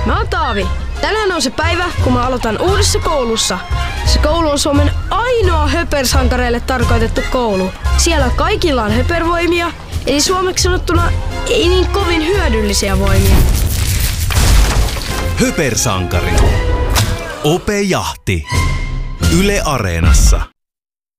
Mä oon Taavi. Tänään on se päivä, kun mä aloitan uudessa koulussa. Se koulu on Suomen ainoa höpersankareille tarkoitettu koulu. Siellä kaikilla on höpervoimia, eli suomeksi sanottuna ei niin kovin hyödyllisiä voimia. Höpersankari. Ope Jahti. Yle Areenassa.